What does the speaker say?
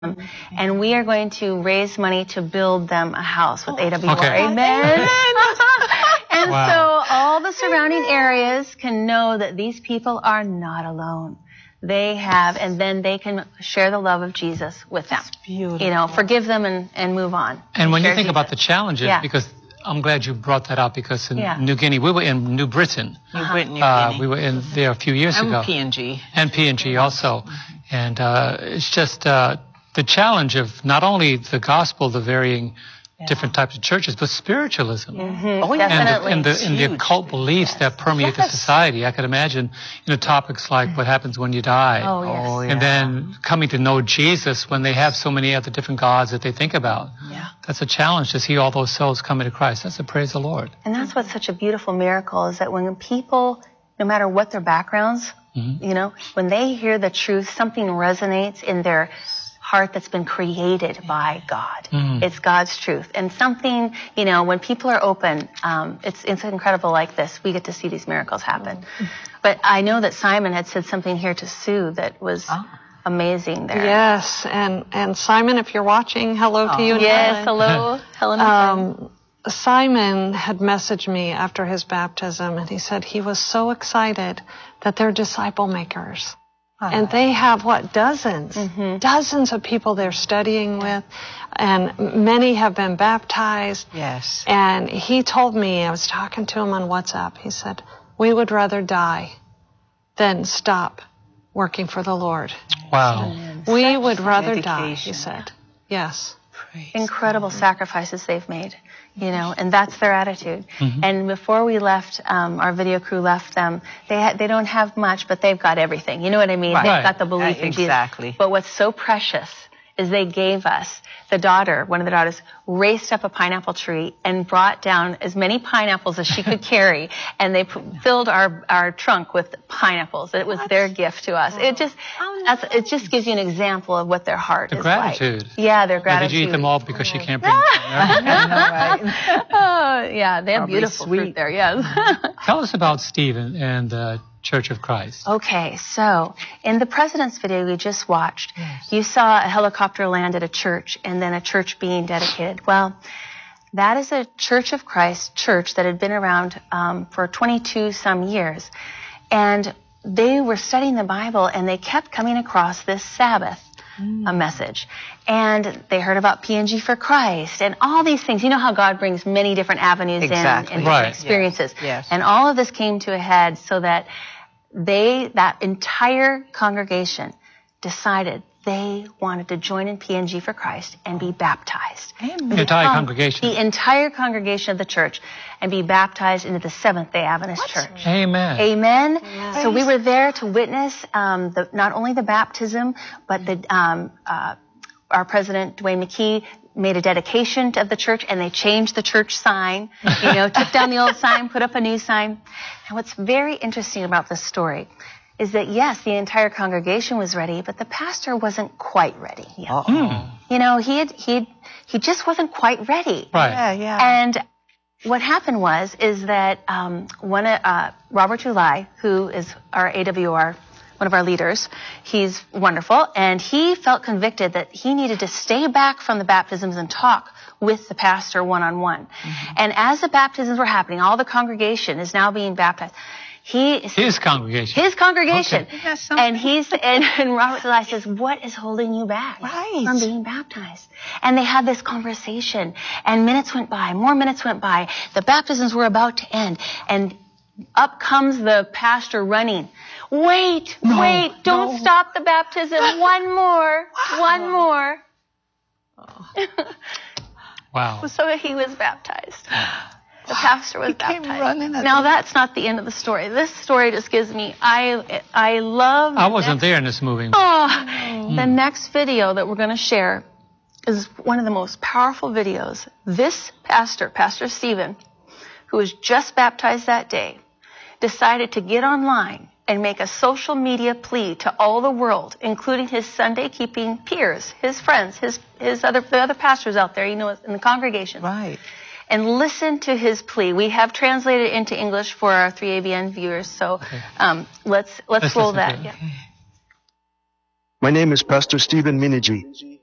and we are going to raise money to build them a house with AWR. Okay. Amen. And Wow. so all the surrounding areas can know that these people are not alone. They have, and then they can share the love of Jesus with them. That's beautiful. You know, forgive them and move on. And when you Share think Jesus. about the challenges, Yeah. because I'm glad you brought that up, because in Yeah. New Guinea, we were in New Britain. New Guinea. We were in there a few years ago. And PNG. And PNG also. And it's just the challenge of not only the gospel, the varying different types of churches, but spiritualism. Oh, yeah. Definitely. And the Huge. occult beliefs that permeate the society. I could imagine, topics like what happens when you die. Oh, yes. Oh, yeah. And then coming to know Jesus when they have so many other different gods that they think about. Yeah. That's a challenge to see all those souls coming to Christ. That's a praise the Lord. And that's what's such a beautiful miracle, is that when people, no matter what their backgrounds, when they hear the truth, something resonates in their heart that's been created by God. It's God's truth. And something, when people are open, it's incredible like this. We get to see these miracles happen. But I know that Simon had said something here to Sue that was amazing there. Yes, and Simon, if you're watching, hello to you. Yes, hello, Helen. Simon had messaged me after his baptism, and he said he was so excited that they're disciple makers. And they have, dozens of people they're studying with, and many have been baptized. Yes. And he told me, I was talking to him on WhatsApp, he said, we would rather die than stop working for the Lord. Wow. We would rather die, dedication. he said. Yes. Incredible sacrifices they've made, and that's their attitude. And before we left, our video crew left them, they don't have much, but they've got everything. You know what I mean? Right. They've got the belief in Jesus. Exactly. But what's so precious is they gave us, one of the daughters, raced up a pineapple tree and brought down as many pineapples as she could carry, and they filled our trunk with pineapples. It was their gift to us. It just gives you an example of what their heart is gratitude. like. Yeah, their Or gratitude. did you eat them all because she can't bring them there? Oh, yeah, they have Probably beautiful fruit sweet. there, yes. Tell us about Stephen and the Church of Christ. Okay, so in the President's video we just watched, you saw a helicopter land at a church and then a church being dedicated. Well, that is a Church of Christ church that had been around for 22 some years. And they were studying the Bible, and they kept coming across this Sabbath a message. And they heard about PNG for Christ and all these things. You know how God brings many different avenues Exactly. in and Right. experiences. Yes. And all of this came to a head so that that entire congregation decided they wanted to join in PNG for Christ and be baptized. Amen. The entire congregation. The entire congregation of the church, and be baptized into the Seventh-day Adventist Church. Amen. Amen. So we were there to witness not only the baptism, but our president, Dwayne McKee, made a dedication of the church, and they changed the church sign, took down the old sign, put up a new sign. And what's very interesting about this story is that, yes, the entire congregation was ready, but the pastor wasn't quite ready yet. He just wasn't quite ready. Right. Yeah. And what happened is that Robert Tulai, who is our AWR, one of our leaders, he's wonderful, and he felt convicted that he needed to stay back from the baptisms and talk with the pastor one-on-one. And as the baptisms were happening, all the congregation is now being baptized. His congregation. His congregation. Okay. And Robert Tulai says, what is holding you back from being baptized? And they had this conversation, and minutes went by, more minutes went by. The baptisms were about to end, and up comes the pastor running. Wait, don't stop the baptism. One more. Wow. So he was baptized. The pastor was baptized. running at Now that's not the end of the story. This story just gives me, I love. I wasn't there in this movie. The next video that we're going to share is one of the most powerful videos. This pastor, Pastor Stephen, who was just baptized that day, decided to get online and make a social media plea to all the world, including his Sunday-keeping peers, his friends, the other pastors out there, in the congregation. Right. And listen to his plea. We have translated it into English for our 3ABN viewers, so let's roll listen that. to it. Yeah. My name is Pastor Stephen Miniji.